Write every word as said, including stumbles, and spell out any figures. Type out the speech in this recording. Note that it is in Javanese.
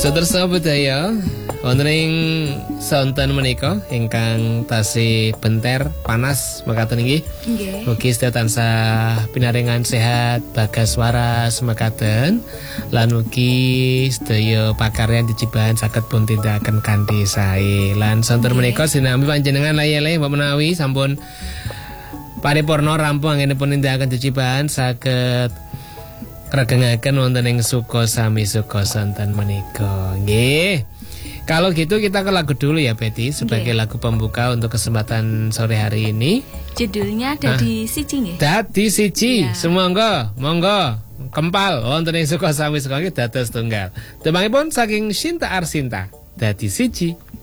Satersa budaya wonten ing sonten menika ingkang tasih benter panas mekaten inggih. Nggih. Mugi sedaya tansah pinaringan sehat, bagas waras mekaten lan ugi sedaya pakaryan Cijiban saged pun tindakaken kanthi sae. Lan sonten menika sinambi panjenengan layele mbok menawi sampun paripurna rampung anggenipun nindakaken Cijiban saged regengaken wonten ing suka sami suka sonten menika. Nggih. Kalau gitu kita ke lagu dulu ya Betty sebagai Nggih. lagu pembuka untuk kesempatan sore hari ini. Judulnya Dadi Siji nggih. Dadi siji. Ya. Semonggo, monggo kempal wonten ing suka sami suka dados tunggal. Tembangipun saking Shinta Arsinta. Dadi siji.